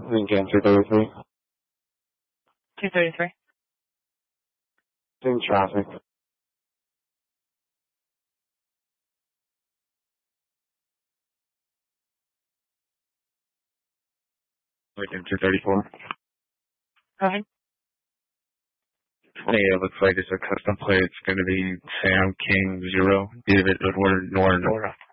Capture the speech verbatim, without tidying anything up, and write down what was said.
Lincoln two thirty-three. two thirty-three. In traffic. Lincoln two thirty-four. Go ahead. Hey, it looks like it's a custom plate. It's going to be Sam King Zero, David Edward Nora Nora.